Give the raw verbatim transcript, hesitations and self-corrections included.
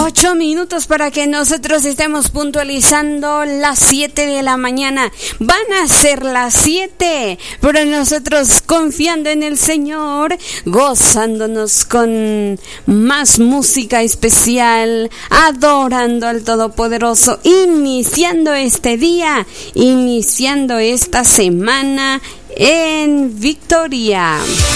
Ocho minutos para que nosotros estemos puntualizando las siete de la mañana. Van a ser las siete, pero nosotros confiando en el Señor, gozándonos con más música especial, adorando al Todopoderoso, iniciando este día, iniciando esta semana en victoria.